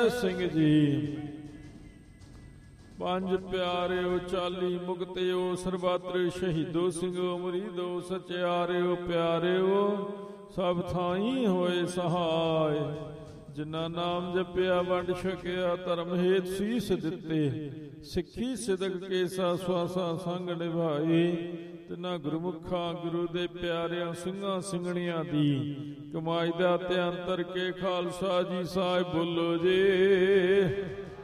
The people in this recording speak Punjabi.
ਸਿੰਘ ਜੀ। ਪੰਜ ਪਿਆਰਿਓ ਚਾਲੀ ਮੁਕਤਿਓ ਸਰਬੱਤਰ ਸ਼ਹੀਦੋ ਸਿੰਘੋ ਮੁਰੀਦੋ ਸਚਿਆਰਿਓ ਪਿਆਰਿਓ ਸਭ ਥਾਈ ਹੋਏ ਸਹਾਇ। ਜਿਨ੍ਹਾਂ ਨਾਮ ਜਪਿਆ ਵੰਡ ਛਕਿਆ ਧਰਮ ਹੇਤ ਸੀਸ ਦਿੱਤੇ ਸਿੱਖੀ ਸਿਦਕ ਕੇਸਾ ਸਵਾਸਾ ਸੰਗ ਨਿਭਾਈ। ਤਿਨਾਂ ਗੁਰਮੁਖਾਂ ਗੁਰੂ ਦੇ ਪਿਆਰਿਆਂ ਸਿੰਘਾਂ ਸਿੰਘਣੀਆਂ ਦੀ ਕਮਾਈ ਦਾ ਧਿਆਨ ਧਰ ਕੇ ਖਾਲਸਾ ਜੀ ਸਾਹਿਬ ਬੋਲੋ ਜੀ।